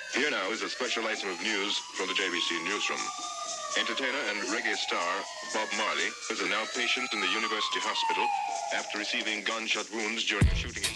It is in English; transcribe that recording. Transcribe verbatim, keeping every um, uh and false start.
Here now is a special item of news from the J B C Newsroom. Entertainer and reggae star Bob Marley is a now patient in the University Hospital after receiving gunshot wounds during a shooting incident.